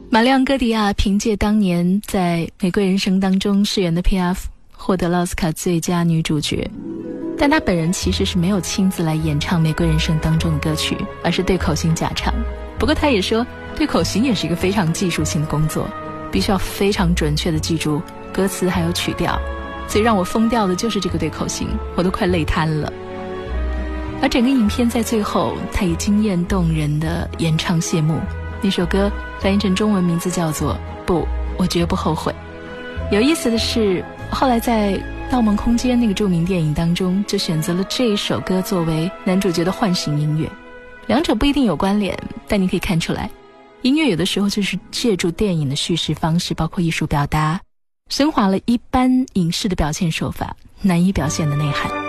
玛丽昂·戈迪亚凭借当年在《玫瑰人生》当中饰演的皮阿夫获得了奥斯卡最佳女主角，但她本人其实是没有亲自来演唱《玫瑰人生》当中的歌曲，而是对口型假唱。不过她也说，对口型也是一个非常技术性的工作，必须要非常准确地记住歌词还有曲调，最让我疯掉的就是这个对口型，我都快累瘫了。而整个影片在最后，她以惊艳动人的演唱谢幕。那首歌翻译成中文名字叫做《不，我绝不后悔》。有意思的是，后来在《盗梦空间》那个著名电影当中，就选择了这一首歌作为男主角的唤醒音乐。两者不一定有关联，但你可以看出来，音乐有的时候就是借助电影的叙事方式，包括艺术表达，升华了一般影视的表现手法难以表现的内涵。